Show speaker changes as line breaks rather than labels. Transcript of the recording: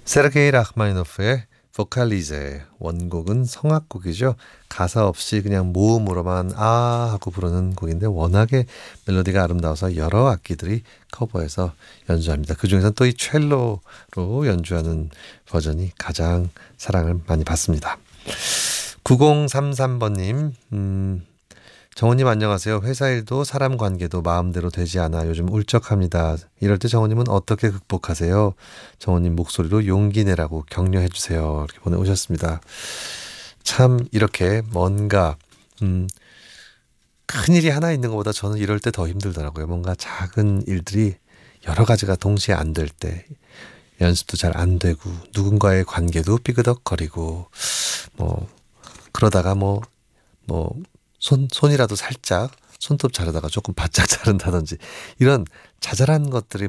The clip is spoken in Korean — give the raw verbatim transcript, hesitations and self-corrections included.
세르게이 라흐마니노프의 보칼리제, 원곡은 성악곡이죠. 가사 없이 그냥 모음으로만 아 하고 부르는 곡인데 워낙에 멜로디가 아름다워서 여러 악기들이 커버해서 연주합니다. 그중에서 또 이 첼로로 연주하는 버전이 가장 사랑을 많이 받습니다. 구공삼삼 번님, 음, 정원님 안녕하세요. 회사 일도 사람 관계도 마음대로 되지 않아 요즘 울적합니다. 이럴 때 정원님은 어떻게 극복하세요? 정원님 목소리로 용기 내라고 격려해 주세요. 이렇게 보내오셨습니다. 참 이렇게 뭔가 음, 큰일이 하나 있는 것보다 저는 이럴 때 더 힘들더라고요. 뭔가 작은 일들이 여러 가지가 동시에 안 될 때 연습도 잘 안 되고 누군가의 관계도 삐그덕거리고 뭐 그러다가 뭐 뭐 손, 손이라도 살짝 손톱 자르다가 조금 바짝 자른다든지 이런 자잘한 것들이